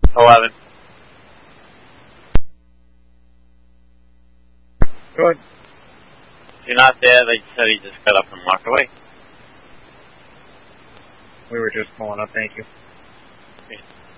11. Good. If you're not there, they said he just got up and walked away. We were just pulling up, thank you. Okay.